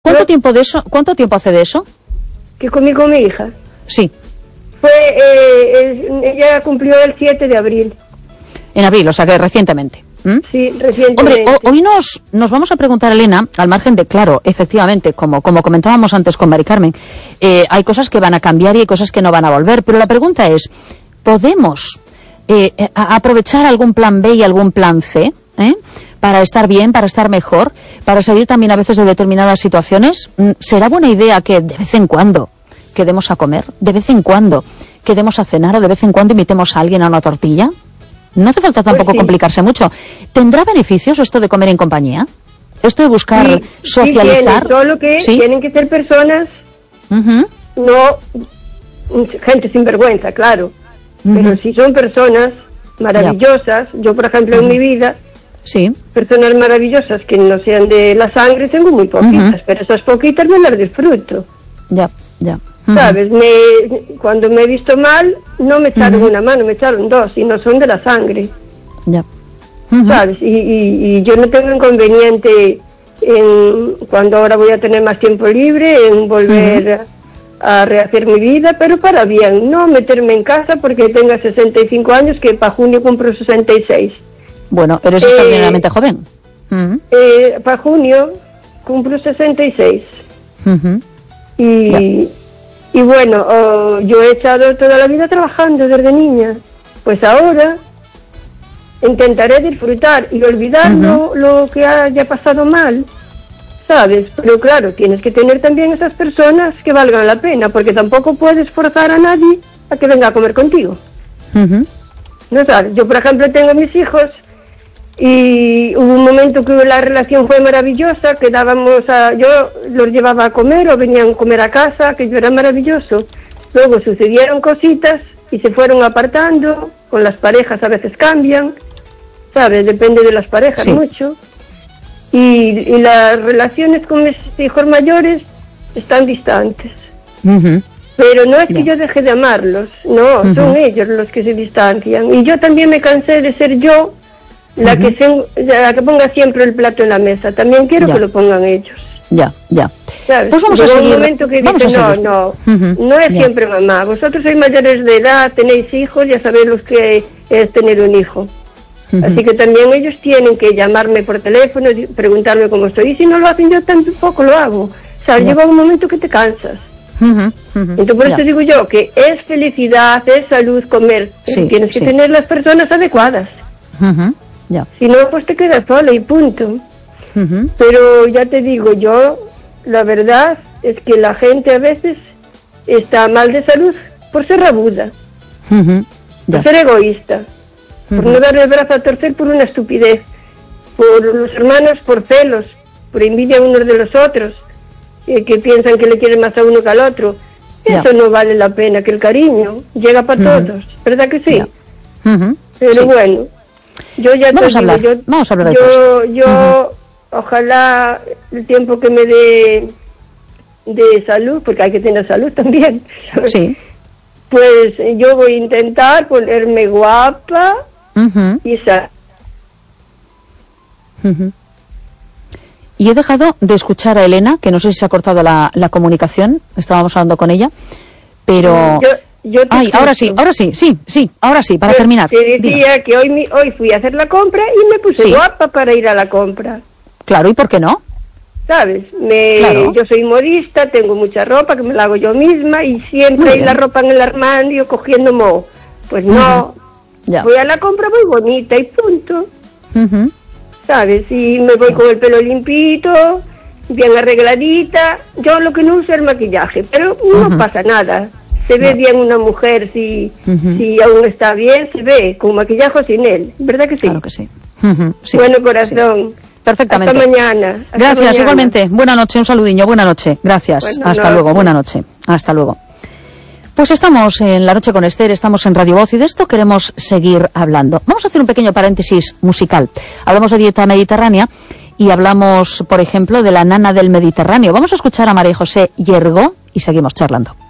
¿Cuánto tiempo hace de eso? Que comí con mi hija. Sí. Ella cumplió el 7 de abril. En abril, o sea que recientemente. Sí, recientemente. Hombre, hoy nos vamos a preguntar, Elena, al margen de, claro, efectivamente, como comentábamos antes con Mari Carmen, hay cosas que van a cambiar y hay cosas que no van a volver, pero la pregunta es, ¿podemos aprovechar algún plan B y algún plan C para estar bien, para estar mejor, para salir también a veces de determinadas situaciones? ¿Será buena idea que de vez en cuando quedemos a comer, de vez en cuando quedemos a cenar o de vez en cuando invitemos a alguien a una tortilla? No hace falta tampoco complicarse mucho. ¿Tendrá beneficios esto de comer en compañía? ¿Esto de buscar socializar? Sí, solo que tienen que ser personas, no gente sin vergüenza, claro. Pero si son personas maravillosas, yo por ejemplo en mi vida, personas maravillosas que no sean de la sangre tengo muy poquitas, pero esas poquitas me las disfruto. Ya. ¿Sabes? Cuando me he visto mal, no me echaron una mano, me echaron dos, y no son de la sangre. ¿Sabes? Y yo no tengo inconveniente cuando ahora voy a tener más tiempo libre, en volver a rehacer mi vida, pero para bien, no meterme en casa porque tenga 65 años, que para junio cumplo 66. Bueno, eres extraordinariamente joven. Para junio cumplo 66. Y bueno, yo he estado toda la vida trabajando desde niña. Pues ahora intentaré disfrutar y olvidar lo que haya pasado mal, ¿sabes? Pero claro, tienes que tener también esas personas que valgan la pena, porque tampoco puedes forzar a nadie a que venga a comer contigo. ¿No sabes? Yo, por ejemplo, tengo mis hijos y hubo un momento que la relación fue maravillosa, yo los llevaba a comer o venían a comer a casa, que yo era maravilloso. Luego sucedieron cositas y se fueron apartando, con las parejas a veces cambian, ¿sabes? Depende de las parejas mucho. Y las relaciones con mis hijos mayores están distantes. Pero no es que yo deje de amarlos, no, son ellos los que se distancian. Y yo también me cansé de ser yo la que ponga siempre el plato en la mesa. También quiero que lo pongan ellos. ¿Sabes? Pues vamos a seguir. Un momento que dice, no es siempre mamá. Vosotros sois mayores de edad, tenéis hijos, ya sabéis lo que es tener un hijo. Así que también ellos tienen que llamarme por teléfono, preguntarme cómo estoy. Y si no lo hacen, yo tampoco lo hago. O sea, llega un momento que te cansas. Entonces por eso digo yo que es felicidad, es salud comer. Tienes que tener las personas adecuadas. Si no, pues te quedas sola y punto. Pero ya te digo, yo, la verdad es que la gente a veces está mal de salud por ser rabuda, por ser egoísta, por no darle el brazo a torcer por una estupidez, por los hermanos por celos, por envidia unos de los otros, que piensan que le quieren más a uno que al otro. Eso no vale la pena, que el cariño llega para todos, ¿verdad que sí? Pero bueno, yo ya vamos a hablar de yo ojalá el tiempo que me dé de salud, porque hay que tener salud también, ¿sabes? Pues yo voy a intentar ponerme guapa y Y he dejado de escuchar a Elena, que no sé si se ha cortado la comunicación, estábamos hablando con ella, pero... ahora sí, para terminar. Te decía que hoy fui a hacer la compra y me puse guapa para ir a la compra. Claro, ¿y por qué no? ¿Sabes? Yo soy modista, tengo mucha ropa que me la hago yo misma y siempre hay la ropa en el armario cogiendo moho. Pues no, voy a la compra muy bonita y punto. ¿Sabes? Y me voy con el pelo limpito, bien arregladita. Yo lo que no uso es el maquillaje, pero no pasa nada. Se ve bien una mujer, si aún está bien, se ve, con maquillaje o sin él. ¿Verdad que sí? Claro que sí. Bueno, corazón. Perfectamente. Hasta mañana. Gracias, igualmente. Buenas noches, un saludiño, buena noche. Gracias. Hasta luego, buena noche. Hasta luego. Pues estamos en La Noche con Esther, estamos en Radio Voz y de esto queremos seguir hablando. Vamos a hacer un pequeño paréntesis musical. Hablamos de dieta mediterránea y hablamos, por ejemplo, de la nana del Mediterráneo. Vamos a escuchar a María José Yergo y seguimos charlando.